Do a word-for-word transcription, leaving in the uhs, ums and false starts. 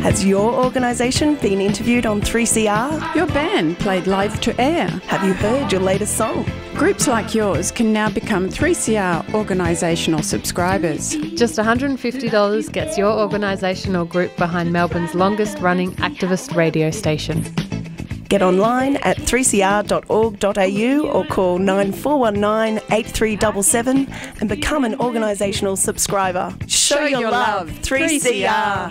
Has your organisation been interviewed on three C R? Your band played live to air. Have you heard your latest song? Groups like yours can now become three C R organisational subscribers. Just one hundred fifty dollars gets your organisation or group behind Melbourne's longest running activist radio station. Get online at three c r dot org dot a u or call nine four one nine, eight three seven seven and become an organisational subscriber. Show, Show your, your love, three C R.